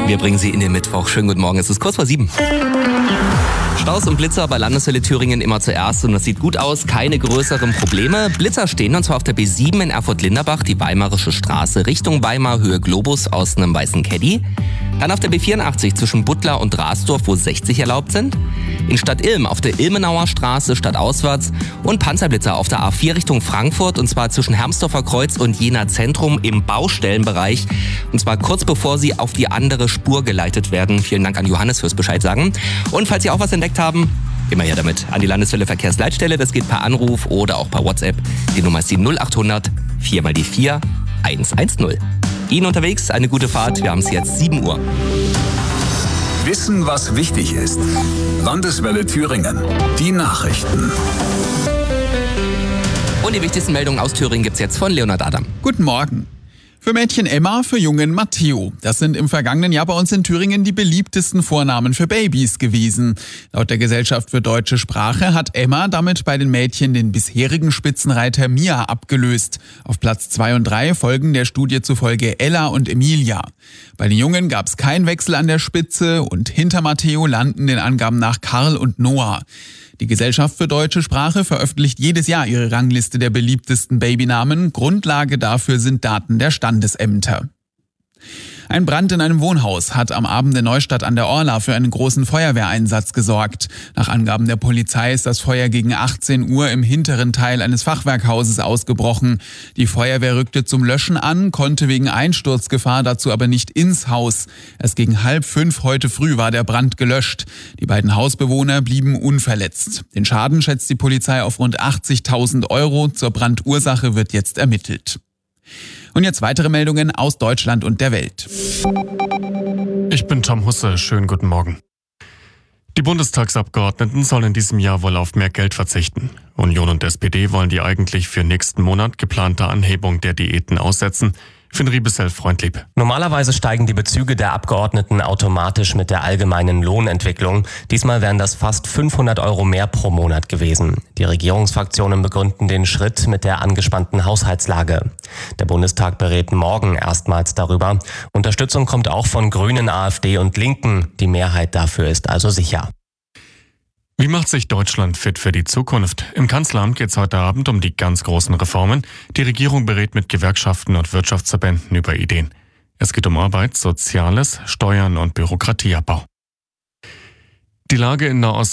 Wir bringen Sie in den Mittwoch. Schönen guten Morgen, es ist kurz vor 7. Staus und Blitzer bei Landeswelle Thüringen immer zuerst und das sieht gut aus, keine größeren Probleme. Blitzer stehen und zwar auf der B7 in Erfurt-Linderbach, die Weimarische Straße, Richtung Weimar, Höhe Globus aus einem weißen Caddy. Dann auf der B84 zwischen Buttlar und Rasdorf, wo 60 erlaubt sind. In Stadt-Ilm auf der Ilmenauer Straße stadtauswärts und Panzerblitzer auf der A4 Richtung Frankfurt und zwar zwischen Hermsdorfer Kreuz und Jena Zentrum im Baustellenbereich und zwar kurz bevor sie auf die andere Spur geleitet werden. Vielen Dank an Johannes fürs Bescheid sagen. Und falls Sie auch was entdeckt haben, immer her damit an die Landeswelle Verkehrsleitstelle. Das geht per Anruf oder auch per WhatsApp. Die Nummer ist die 0800 4x4 110. Ihnen unterwegs eine gute Fahrt. Wir haben es jetzt 7 Uhr. Wissen, was wichtig ist. Landeswelle Thüringen. Die Nachrichten. Und die wichtigsten Meldungen aus Thüringen gibt's jetzt von Leonhard Adam. Guten Morgen. Für Mädchen Emma, für Jungen Matteo. Das sind im vergangenen Jahr bei uns in Thüringen die beliebtesten Vornamen für Babys gewesen. Laut der Gesellschaft für deutsche Sprache hat Emma damit bei den Mädchen den bisherigen Spitzenreiter Mia abgelöst. Auf Platz 2 und 3 folgen der Studie zufolge Ella und Emilia. Bei den Jungen gab es keinen Wechsel an der Spitze und hinter Matteo landen den Angaben nach Karl und Noah. Die Gesellschaft für deutsche Sprache veröffentlicht jedes Jahr ihre Rangliste der beliebtesten Babynamen. Grundlage dafür sind Daten der Standesämter. Ein Brand in einem Wohnhaus hat am Abend in Neustadt an der Orla für einen großen Feuerwehreinsatz gesorgt. Nach Angaben der Polizei ist das Feuer gegen 18 Uhr im hinteren Teil eines Fachwerkhauses ausgebrochen. Die Feuerwehr rückte zum Löschen an, konnte wegen Einsturzgefahr dazu aber nicht ins Haus. Erst gegen 4:30 heute früh war der Brand gelöscht. Die beiden Hausbewohner blieben unverletzt. Den Schaden schätzt die Polizei auf rund 80.000 €. Zur Brandursache wird jetzt ermittelt. Und jetzt weitere Meldungen aus Deutschland und der Welt. Ich bin Tom Husse, schönen guten Morgen. Die Bundestagsabgeordneten sollen in diesem Jahr wohl auf mehr Geld verzichten. Union und SPD wollen die eigentlich für nächsten Monat geplante Anhebung der Diäten aussetzen. Finn Riebesell, freundlieb. Normalerweise steigen die Bezüge der Abgeordneten automatisch mit der allgemeinen Lohnentwicklung. Diesmal wären das fast 500 € mehr pro Monat gewesen. Die Regierungsfraktionen begründen den Schritt mit der angespannten Haushaltslage. Der Bundestag berät morgen erstmals darüber. Unterstützung kommt auch von Grünen, AfD und Linken. Die Mehrheit dafür ist also sicher. Wie macht sich Deutschland fit für die Zukunft? Im Kanzleramt geht es heute Abend um die ganz großen Reformen. Die Regierung berät mit Gewerkschaften und Wirtschaftsverbänden über Ideen. Es geht um Arbeit, Soziales, Steuern und Bürokratieabbau. Die Lage in Nahost